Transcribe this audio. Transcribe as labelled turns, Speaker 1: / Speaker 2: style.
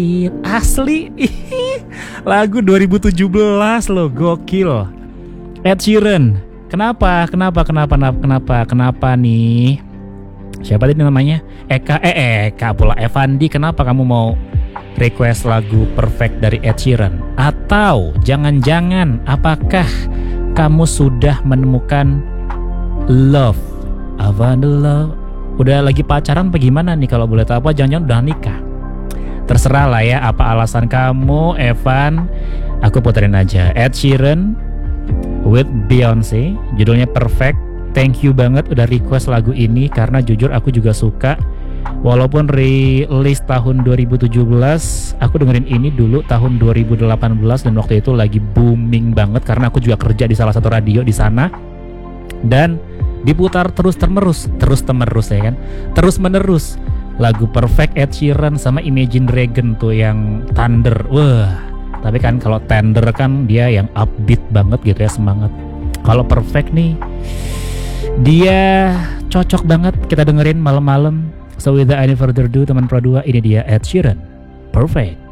Speaker 1: Asli. Lagu 2017 loh, gokil. Ed Sheeran. Kenapa nih? Siapa tadi namanya? Eka pula, Evandi. Kenapa kamu mau request lagu Perfect dari Ed Sheeran? Atau jangan-jangan apakah kamu sudah menemukan love? Love. Udah lagi pacaran apa gimana nih kalau boleh tahu? Apa jangan-jangan udah nikah? Terserah lah ya apa alasan kamu, Evan. Aku puterin aja Ed Sheeran with Beyonce, judulnya Perfect. Thank you banget udah request lagu ini, karena jujur aku juga suka. Walaupun rilis tahun 2017, aku dengerin ini dulu tahun 2018 dan waktu itu lagi booming banget karena aku juga kerja di salah satu radio di sana. Dan diputar terus menerus lagu Perfect Ed Sheeran sama Imagine Dragon tuh yang Thunder. Wah, tapi kan kalau Thunder kan dia yang upbeat banget gitu ya, semangat. Kalau Perfect nih dia cocok banget kita dengerin malam-malam. So without any further ado, teman Pro 2, ini dia Ed Sheeran, Perfect.